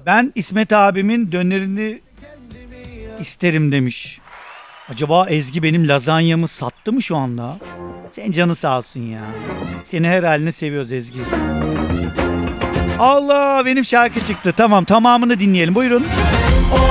Ben İsmet abimin dönerini isterim demiş. Acaba Ezgi benim lazanyamı sattı mı şu anda? Sen canı sağ olsun ya. Seni her haline seviyoruz Ezgi. Allah, benim şarkı çıktı. Tamam, tamamını dinleyelim. Buyurun.